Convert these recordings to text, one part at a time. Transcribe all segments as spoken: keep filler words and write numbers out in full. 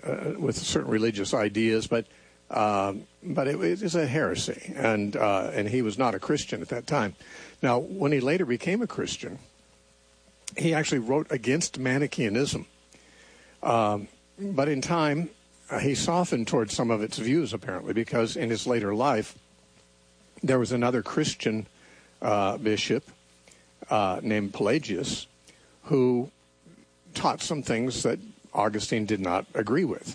uh, with certain religious ideas, but um, but it, it is a heresy, and uh, and he was not a Christian at that time. Now, when he later became a Christian, he actually wrote against Manichaeanism, um, but in time uh, he softened towards some of its views, apparently, because in his later life there was another Christian uh, bishop uh, named Pelagius who taught some things that Augustine did not agree with.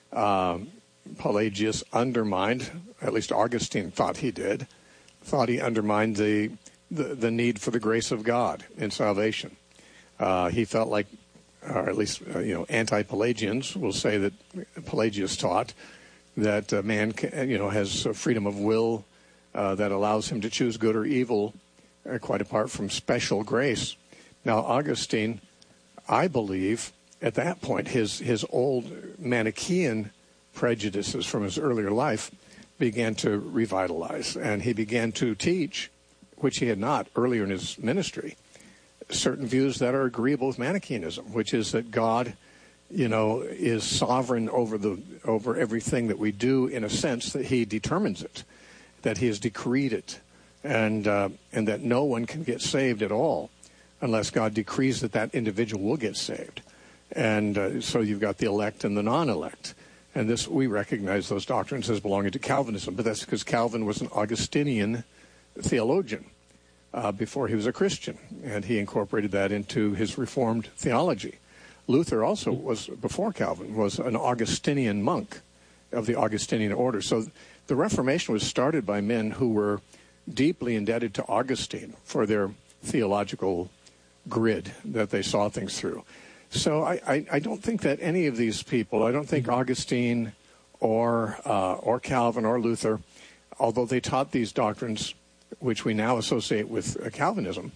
Um, Pelagius undermined, at least Augustine thought he did, thought he undermined the the, the need for the grace of God in salvation. Uh, he felt like, or at least uh, you know, anti-Pelagians will say that Pelagius taught that uh, man, can, you know, has a freedom of will uh, that allows him to choose good or evil, uh, quite apart from special grace. Now, Augustine, I believe, at that point, his his old Manichaean prejudices from his earlier life began to revitalize, and he began to teach, which he had not earlier in his ministry, certain views that are agreeable with Manichaeanism, which is that God, you know, is sovereign over the over everything that we do, in a sense that he determines it, that he has decreed it, and uh, and that no one can get saved at all unless God decrees that that individual will get saved. And uh, so you've got the elect and the non-elect. And this, we recognize those doctrines as belonging to Calvinism, but that's because Calvin was an Augustinian theologian uh, before he was a Christian, and he incorporated that into his Reformed theology. Luther also was, before Calvin, was an Augustinian monk of the Augustinian order. So the Reformation was started by men who were deeply indebted to Augustine for their theological grid that they saw things through. So I, I, I don't think that any of these people, I don't think Augustine or uh, or Calvin or Luther, although they taught these doctrines, which we now associate with uh, Calvinism,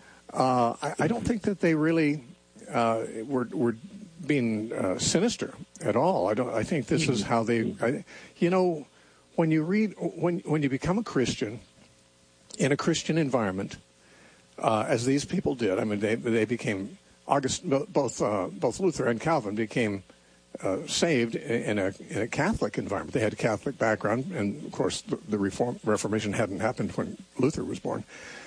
uh, I, I don't think that they really uh, were were being uh, sinister at all. I don't. I think this is how they. I, you know, when you read when when you become a Christian in a Christian environment, uh, as these people did. I mean, they they became. August, both uh, both Luther and Calvin became uh, saved in a in a Catholic environment. They had a Catholic background, and of course, the, the Reform, Reformation hadn't happened when Luther was born.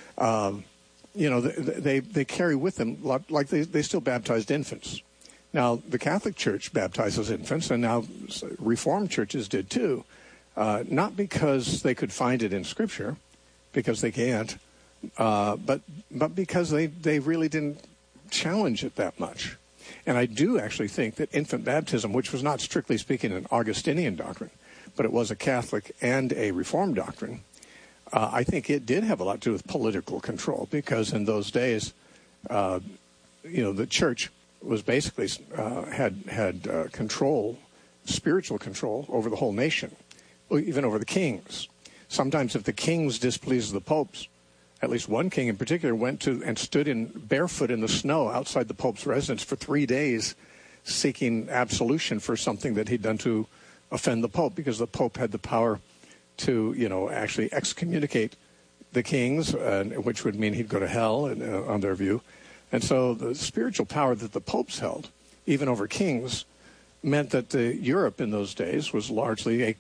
Um, you know, they, they they carry with them, like they they still baptized infants. Now, the Catholic Church baptizes infants, and now Reformed churches did too. Uh, not because they could find it in Scripture, because they can't, uh, but but because they they really didn't challenge it that much. And I do actually think that infant baptism, which was not strictly speaking an Augustinian doctrine, but it was a Catholic and a Reformed doctrine, uh, I think it did have a lot to do with political control, because in those days, uh, you know, the church was basically uh, had had uh, control, spiritual control over the whole nation, even over the kings. Sometimes if the kings displeased the popes, at least one king in particular went to and stood in barefoot in the snow outside the Pope's residence for three days seeking absolution for something that he'd done to offend the Pope, because the Pope had the power to, you know, actually excommunicate the kings, uh, which would mean he'd go to hell in, uh, on their view. And so the spiritual power that the popes held, even over kings, meant that uh, Europe in those days was largely,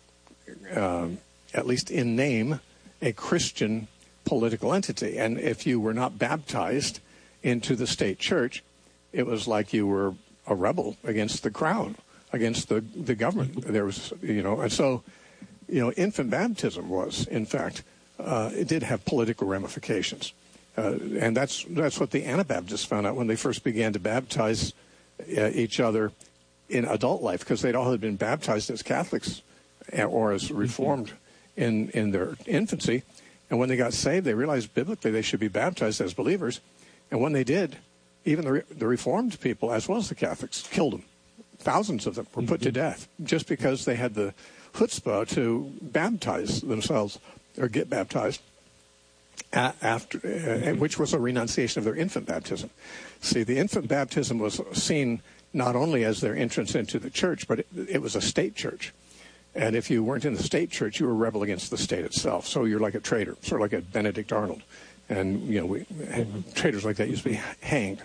a, uh, at least in name, a Christian political entity. And if you were not baptized into the state church, it was like you were a rebel against the crown, against the, the government. There was, you know, and so, you know, infant baptism was, in fact, uh, it did have political ramifications. Uh, and that's that's what the Anabaptists found out when they first began to baptize uh, each other in adult life, because they'd all had been baptized as Catholics or as Reformed in, in their infancy. And when they got saved, they realized biblically they should be baptized as believers. And when they did, even the, Re- the Reformed people, as well as the Catholics, killed them. Thousands of them were put mm-hmm. to death just because they had the chutzpah to baptize themselves or get baptized, a- after, uh, which was a renunciation of their infant baptism. See, the infant baptism was seen not only as their entrance into the church, but it, it was a state church. And if you weren't in the state church, you were a rebel against the state itself. So you're like a traitor, sort of like a Benedict Arnold. And, you know, we, mm-hmm. traitors like that used to be hanged.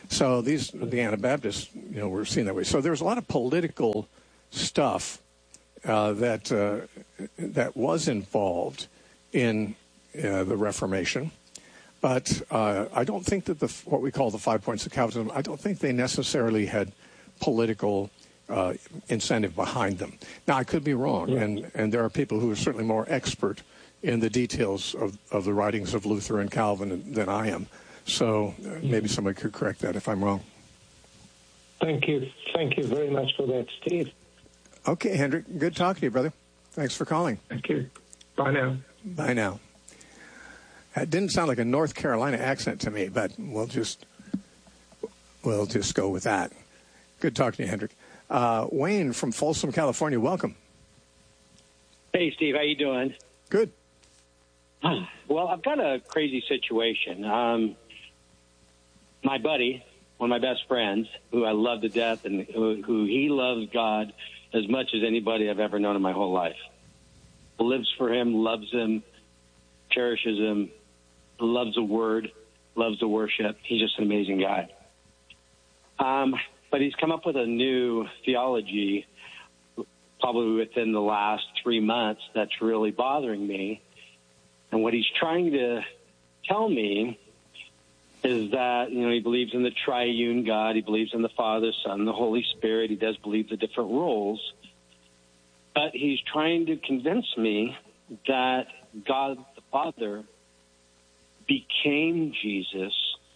So these, the Anabaptists, you know, were seen that way. So there's a lot of political stuff uh, that uh, that was involved in uh, the Reformation. But uh, I don't think that the what we call the five points of Calvinism, I don't think they necessarily had political uh, incentive behind them. Now, I could be wrong, yeah. and, and there are people who are certainly more expert in the details of, of the writings of Luther and Calvin than I am. So uh, maybe somebody could correct that if I'm wrong. Thank you. Thank you very much for that, Steve. Okay, Hendrik. Good talking to you, brother. Thanks for calling. Thank you. Bye now. Bye now. That didn't sound like a North Carolina accent to me, but we'll just we'll just go with that. Good talking to you, Hendrik. Uh, Wayne from Folsom, California, welcome. Hey, Steve, how you doing? Good. Well, I've got a crazy situation. Um, my buddy, one of my best friends, who I love to death, and who, who he loves God as much as anybody I've ever known in my whole life, lives for him, loves him, cherishes him, loves the word, loves the worship. He's just an amazing guy. Um, but he's come up with a new theology probably within the last three months that's really bothering me. And what he's trying to tell me is that, you know, he believes in the triune God. He believes in the Father, Son, the Holy Spirit. He does believe the different roles. But he's trying to convince me that God the Father became Jesus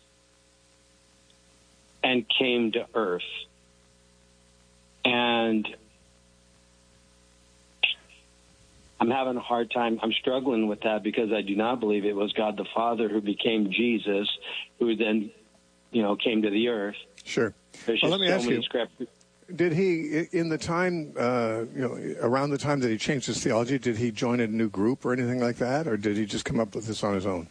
and came to earth. And I'm having a hard time. I'm struggling with that because I do not believe it was God the Father who became Jesus, who then, you know, came to the earth. Sure. There's well, just let me so ask many you, script- did he, in the time, uh, you know, around the time that he changed his theology, did he join a new group or anything like that, or did he just come up with this on his own?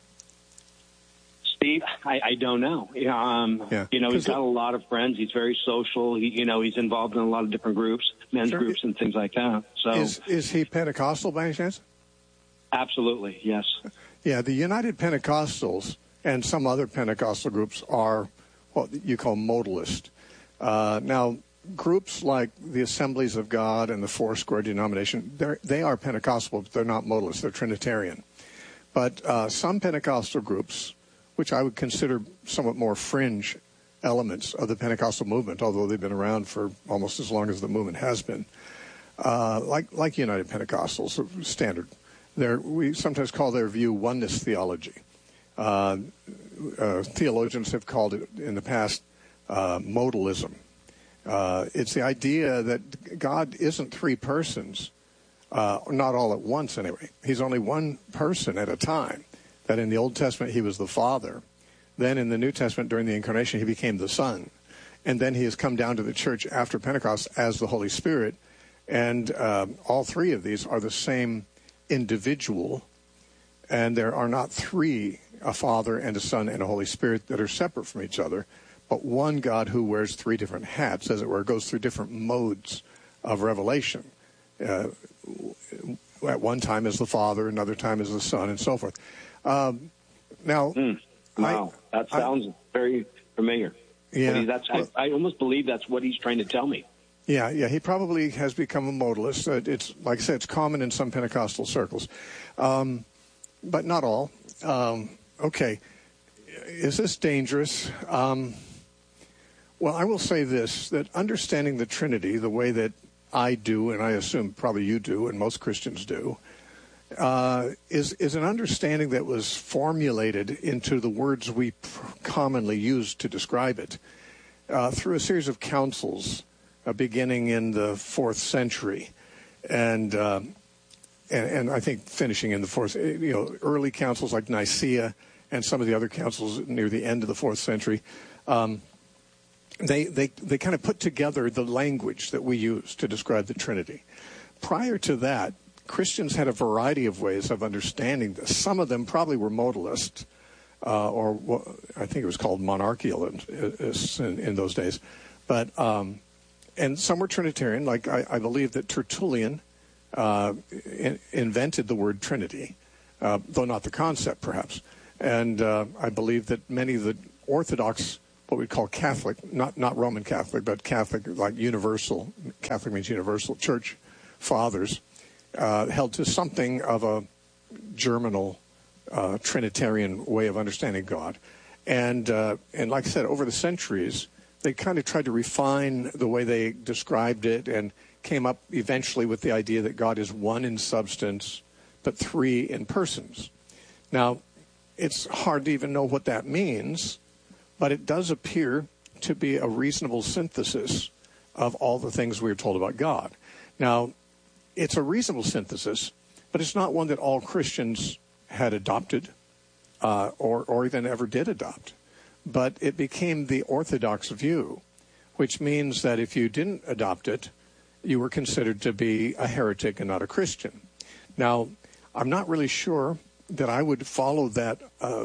Steve, I, I don't know. Um, yeah. You know, he's got a lot of friends. He's very social. He, you know, he's involved in a lot of different groups, men's sure. groups and things like that. So, is, is he Pentecostal by any chance? Absolutely, yes. Yeah, the United Pentecostals and some other Pentecostal groups are what you call modalist. Uh, now, groups like the Assemblies of God and the Foursquare denomination, they are Pentecostal, but they're not modalist. They're Trinitarian. But uh, some Pentecostal groups, which I would consider somewhat more fringe elements of the Pentecostal movement, although they've been around for almost as long as the movement has been, uh, like like United Pentecostals, standard. They're, we sometimes call their view oneness theology. Uh, uh, theologians have called it in the past uh, modalism. Uh, it's the idea that God isn't three persons, uh, not all at once anyway. He's only one person at a time. That in the Old Testament he was the Father. Then in the New Testament during the Incarnation he became the Son. And then he has come down to the church after Pentecost as the Holy Spirit. And uh, all three of these are the same individual. And there are not three, a Father and a Son and a Holy Spirit, that are separate from each other, but one God who wears three different hats, as it were, goes through different modes of revelation. Uh, at one time as the Father, another time as the Son, and so forth. Um, now, mm, wow, I, that sounds I, very familiar. Yeah, he, that's, well, I, I almost believe that's what he's trying to tell me. Yeah, yeah, he probably has become a modalist. Uh, it's like I said, it's common in some Pentecostal circles, um, but not all. Um, okay, is this dangerous? Um, well, I will say this: that understanding the Trinity the way that I do, and I assume probably you do, and most Christians do. Uh, is is an understanding that was formulated into the words we pr- commonly use to describe it uh, through a series of councils uh, beginning in the fourth century, and, uh, and and I think finishing in the fourth. You know, early councils like Nicaea and some of the other councils near the end of the fourth century. Um, they they they kind of put together the language that we use to describe the Trinity. Prior to that, Christians had a variety of ways of understanding this. Some of them probably were modalist, uh, or what, I think it was called monarchialists in, in those days. But um, and some were Trinitarian. Like I, I believe that Tertullian uh, in, invented the word Trinity, uh, though not the concept, perhaps. And uh, I believe that many of the Orthodox what we call Catholic, not not Roman Catholic, but Catholic, like universal. Catholic means universal church fathers, uh, held to something of a germinal uh, Trinitarian way of understanding God. And, uh, and like I said, over the centuries, they kind of tried to refine the way they described it and came up eventually with the idea that God is one in substance, but three in persons. Now, it's hard to even know what that means, but it does appear to be a reasonable synthesis of all the things we are told about God. Now, it's a reasonable synthesis, but it's not one that all Christians had adopted uh, or, or even ever did adopt. But it became the orthodox view, which means that if you didn't adopt it, you were considered to be a heretic and not a Christian. Now, I'm not really sure that I would follow that uh,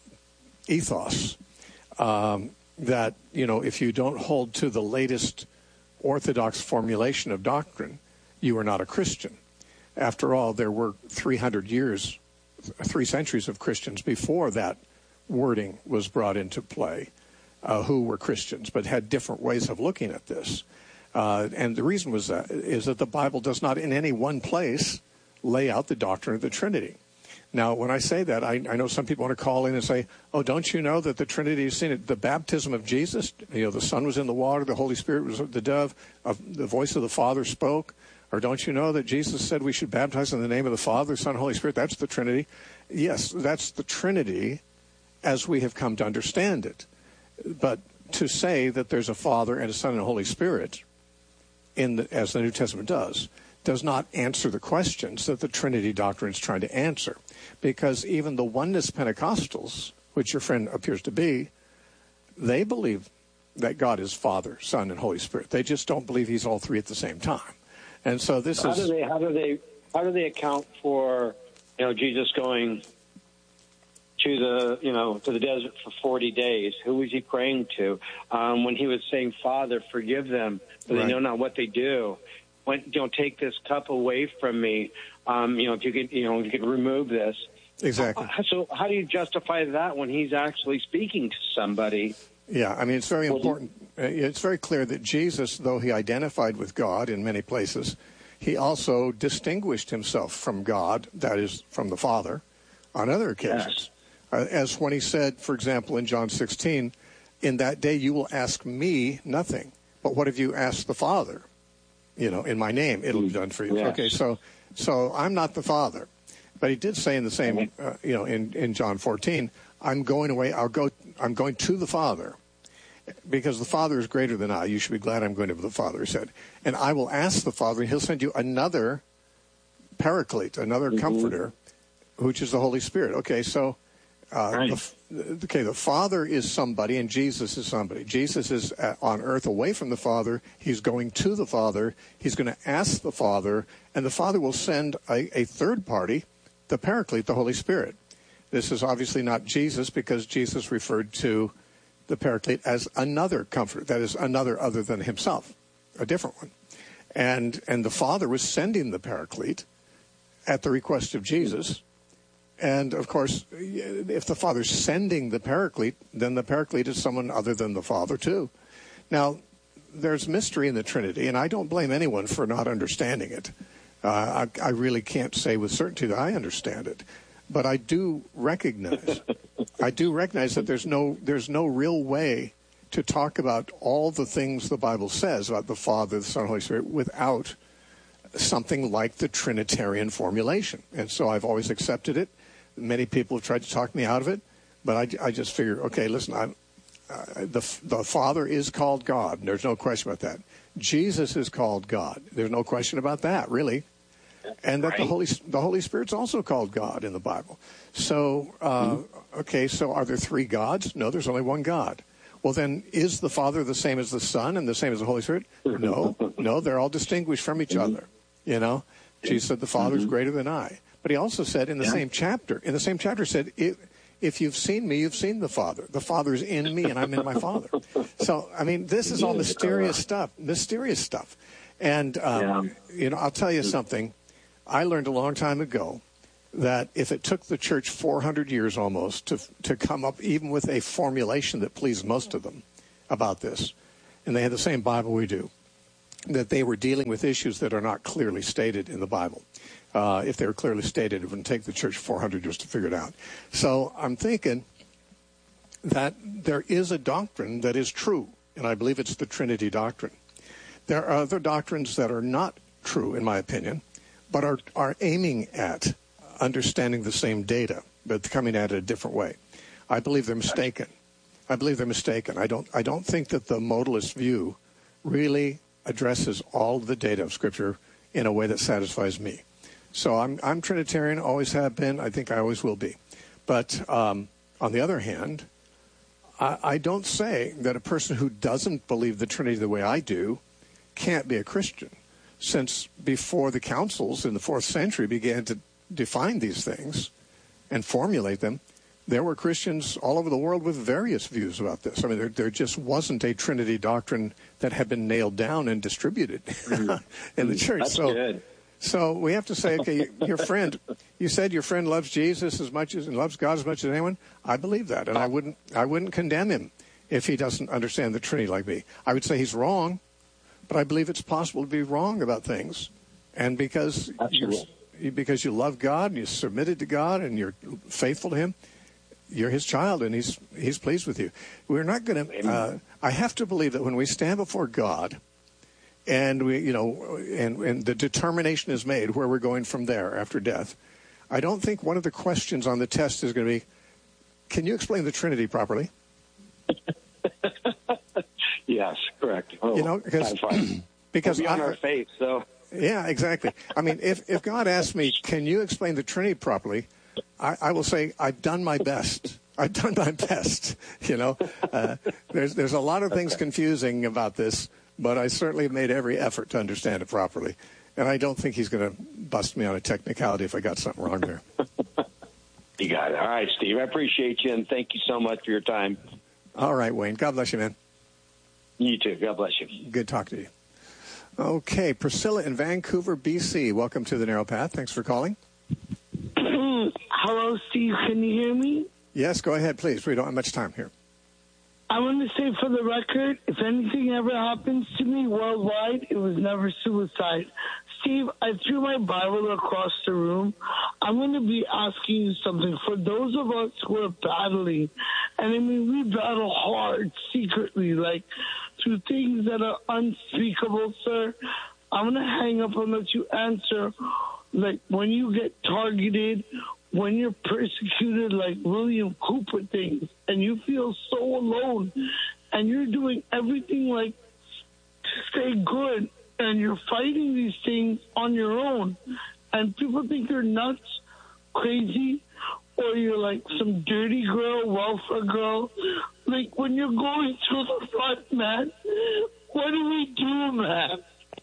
ethos, um, that, you know, if you don't hold to the latest orthodox formulation of doctrine, you are not a Christian. After all, there were three hundred years, three centuries of Christians before that wording was brought into play, uh, who were Christians, but had different ways of looking at this. Uh, and the reason was that, is that the Bible does not in any one place lay out the doctrine of the Trinity. Now, when I say that, I, I know some people want to call in and say, oh, don't you know that the Trinity is seen at the baptism of Jesus? You know, the Son was in the water, the Holy Spirit was the dove, uh, the voice of the Father spoke. Or don't you know that Jesus said we should baptize in the name of the Father, Son, and Holy Spirit? That's the Trinity. Yes, that's the Trinity as we have come to understand it. But to say that there's a Father and a Son and a Holy Spirit, in the, as the New Testament does, does not answer the questions that the Trinity doctrine is trying to answer. Because even the oneness Pentecostals, which your friend appears to be, they believe that God is Father, Son, and Holy Spirit. They just don't believe he's all three at the same time. And so this how is... Do they, how do they how do they account for, you know, Jesus going to the, you know, to the desert for forty days? Who was he praying to? Um, when he was saying, Father, forgive them, for they Right. know not what they do. When, you know, take this cup away from me. Um, you know, if you could, you know, if you could remove this. Exactly. So how do you justify that when he's actually speaking to somebody? Yeah, I mean, it's very important. It's very clear that Jesus, though he identified with God in many places, he also distinguished himself from God, that is, from the Father, on other occasions. Yes. Uh, as when he said, for example, in John sixteen, in that day you will ask me nothing, but what have you asked the Father? You know, in my name, it'll be done for you. Yes. Okay, so so I'm not the Father. But he did say in the same, uh, you know, in, in John fourteen, I'm going away, I'll go, I'm going to the Father, because the Father is greater than I. You should be glad I'm going to the Father, he said. And I will ask the Father, and he'll send you another paraclete, another mm-hmm. comforter, which is the Holy Spirit. Okay, so, uh, right. the, okay, the Father is somebody, and Jesus is somebody. Jesus is on earth away from the Father. He's going to the Father. He's going to ask the Father, and the Father will send a, a third party, the Paraclete, the Holy Spirit. This is obviously not Jesus, because Jesus referred to the Paraclete as another comforter, that is, another other than himself, a different one. And and the Father was sending the Paraclete at the request of Jesus. And, of course, if the Father's sending the Paraclete, then the Paraclete is someone other than the Father, too. Now, there's mystery in the Trinity, and I don't blame anyone for not understanding it. Uh, I, I really can't say with certainty that I understand it, but I do recognize, I do recognize that there's no, there's no real way to talk about all the things the Bible says about the Father, the Son, and Holy Spirit without something like the Trinitarian formulation. And so I've always accepted it. Many people have tried to talk me out of it, but I, I just figure, okay, listen, I'm, uh, the the Father is called God. There's no question about that. Jesus is called God. There's no question about that, really. And that right. the Holy the Holy Spirit's also called God in the Bible. So, uh, mm-hmm. okay, so are there three gods? No, there's only one God. Well, then, is the Father the same as the Son and the same as the Holy Spirit? No, no, they're all distinguished from each mm-hmm. other. You know, Jesus said the Father is mm-hmm. greater than I. But he also said in the yeah. same chapter, in the same chapter said, if, if you've seen me, you've seen the Father. The Father is in me and I'm in my Father. So, I mean, this is all mysterious stuff, mysterious stuff. And, um, yeah. you know, I'll tell you something. I learned a long time ago that if it took the church four hundred years almost to to come up even with a formulation that pleased most of them, about this, and they had the same Bible we do, that they were dealing with issues that are not clearly stated in the Bible. Uh, if they were clearly stated, it wouldn't take the church four hundred years to figure it out. So I'm thinking that there is a doctrine that is true, and I believe it's the Trinity doctrine. There are other doctrines that are not true, in my opinion, but are, are aiming at understanding the same data, but coming at it a different way. I believe they're mistaken. I believe they're mistaken. I don't, I don't think that the modalist view really addresses all the data of Scripture in a way that satisfies me. So I'm, I'm Trinitarian, always have been. I think I always will be. But um, on the other hand, I, I don't say that a person who doesn't believe the Trinity the way I do can't be a Christian, since before the councils in the fourth century began to define these things and formulate them, there were Christians all over the world with various views about this. I mean, there, there just wasn't a Trinity doctrine that had been nailed down and distributed in the church. That's so, good. So we have to say, okay, your friend, you said your friend loves Jesus as much as and loves God as much as anyone. I believe that, and I wouldn't, I wouldn't condemn him if he doesn't understand the Trinity like me. I would say he's wrong, but I believe it's possible to be wrong about things, and because you're, because you love God and you're submitted to God and you're faithful to Him, you're His child, and He's He's pleased with you. We're not going to. Uh, I have to believe that when we stand before God, and we, you know, and, and the determination is made where we're going from there after death, I don't think one of the questions on the test is going to be, "Can you explain the Trinity properly?" Yes, correct. Oh, you know, because because we'll be on I, our face. So yeah, exactly. I mean, if if God asks me, "Can you explain the Trinity properly?" I, I will say, "I've done my best. I've done my best." You know, uh, there's there's a lot of things confusing about this, but I certainly have made every effort to understand it properly, and I don't think He's going to bust me on a technicality if I got something wrong there. You got it. All right, Steve. I appreciate you, and thank you so much for your time. All right, Wayne. God bless you, man. You too. God bless you. Good talking to you. Okay, Priscilla in Vancouver, B C. Welcome to the Narrow Path. Thanks for calling. Hello, Steve. Can you hear me? Yes, go ahead, please. We don't have much time here. I want to say for the record, if anything ever happens to me worldwide, it was never suicide. Steve, I threw my Bible across the room. I'm going to be asking you something. For those of us who are battling, and I mean, we battle hard secretly, like through things that are unspeakable, sir. I'm going to hang up and let you answer. Like when you get targeted, when you're persecuted like William Cooper things, and you feel so alone, and you're doing everything like to stay good, and you're fighting these things on your own, and people think you're nuts, crazy, or you're like some dirty girl, welfare girl. Like when you're going through the front, man, what do we do, man?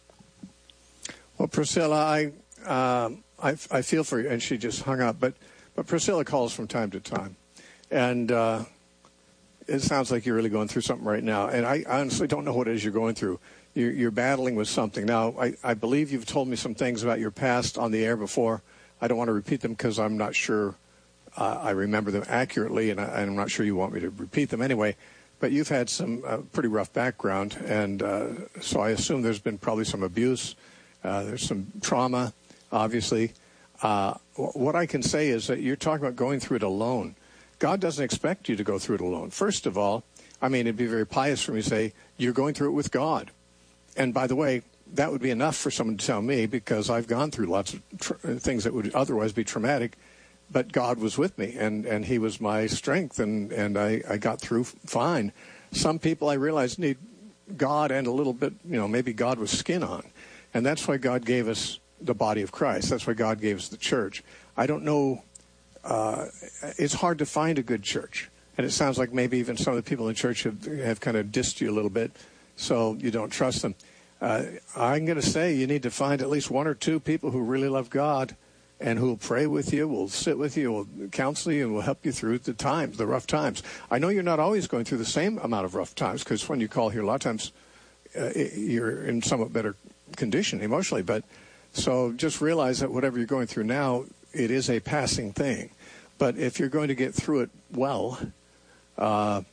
Well, Priscilla, I, um, I, I feel for you, and she just hung up. But, but Priscilla calls from time to time, and uh, it sounds like you're really going through something right now. And I honestly don't know what it is you're going through. You're, you're battling with something. Now, I, I believe you've told me some things about your past on the air before. I don't want to repeat them because I'm not sure uh, I remember them accurately, and, I, and I'm not sure you want me to repeat them anyway. But you've had some uh, pretty rough background, and uh, so I assume there's been probably some abuse. Uh, there's some trauma, obviously. Uh, what I can say is that you're talking about going through it alone. God doesn't expect you to go through it alone. First of all, I mean, it'd be very pious for me to say you're going through it with God. And by the way, that would be enough for someone to tell me, because I've gone through lots of tr- things that would otherwise be traumatic, but God was with me, and, and He was my strength, and, and I, I got through fine. Some people I realize need God and a little bit, you know, maybe God with skin on. And that's why God gave us the body of Christ. That's why God gave us the church. I don't know. Uh, it's hard to find a good church. And it sounds like maybe even some of the people in church have, have kind of dissed you a little bit, so you don't trust them. Uh, I'm going to say you need to find at least one or two people who really love God and who will pray with you, will sit with you, will counsel you, and will help you through the times, the rough times. I know you're not always going through the same amount of rough times, because when you call here, a lot of times uh, you're in somewhat better condition emotionally. But so just realize that whatever you're going through now, it is a passing thing. But if you're going to get through it well, uh,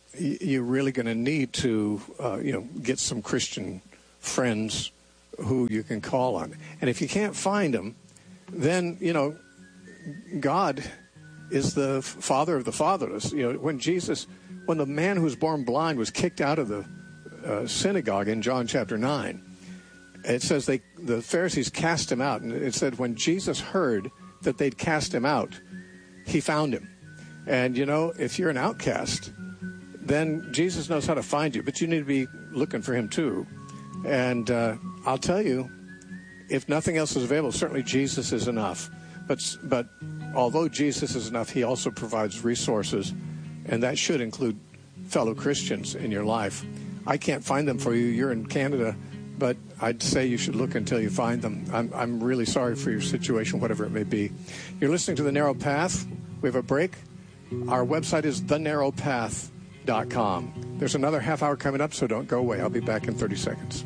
you're really going to need to, uh, you know, get some Christian friends who you can call on. And if you can't find them, then, you know, God is the father of the fatherless. You know, when Jesus, when the man who was born blind was kicked out of the uh, synagogue in John chapter nine, it says they the Pharisees cast him out. And it said when Jesus heard that they'd cast him out, he found him. And, you know, if you're an outcast, then Jesus knows how to find you. But you need to be looking for him, too. And uh, I'll tell you, if nothing else is available, certainly Jesus is enough. But but although Jesus is enough, he also provides resources, and that should include fellow Christians in your life. I can't find them for you. You're in Canada, but I'd say you should look until you find them. I'm, I'm really sorry for your situation, whatever it may be. You're listening to The Narrow Path. We have a break. Our website is the narrow path dot com. There's another half hour coming up, so don't go away. I'll be back in thirty seconds.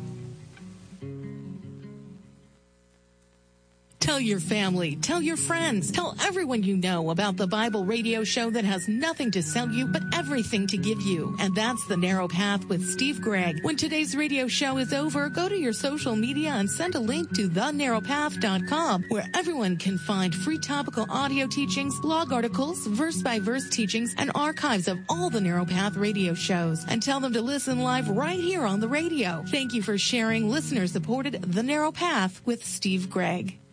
Tell your family, tell your friends, tell everyone you know about the Bible radio show that has nothing to sell you but everything to give you. And that's The Narrow Path with Steve Gregg. When today's radio show is over, go to your social media and send a link to the narrow path dot com, where everyone can find free topical audio teachings, blog articles, verse-by-verse teachings, and archives of all the Narrow Path radio shows. And tell them to listen live right here on the radio. Thank you for sharing listener-supported The Narrow Path with Steve Gregg.